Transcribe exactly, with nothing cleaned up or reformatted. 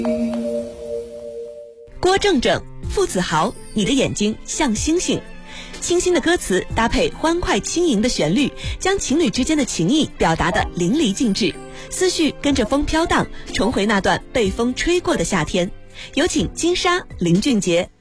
郭正正、傅子豪，你的眼睛像星星。清新的歌词搭配欢快轻盈的旋律，将情侣之间的情谊表达得淋漓尽致。思绪跟着风飘荡，重回那段被风吹过的夏天。有请金莎、林俊杰。